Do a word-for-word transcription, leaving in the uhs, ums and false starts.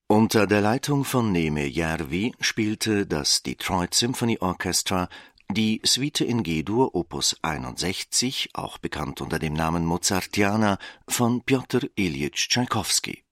Unter der Leitung von Neeme Järvi spielte das Detroit Symphony Orchestra die Suite in G-Dur Opus einundsechzig, auch bekannt unter dem Namen Mozartiana, von Pjotr Iljitsch Tschaikowski.